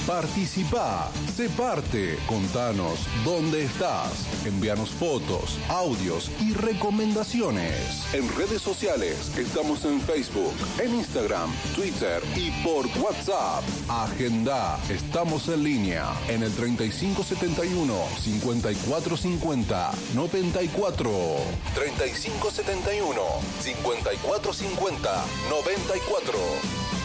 Participá, sé parte, contanos dónde estás, envíanos fotos, audios y recomendaciones. En redes sociales estamos en Facebook, en Instagram, Twitter y por WhatsApp. Agenda, estamos en línea en el 3571-5450-94. 3571-5450-94.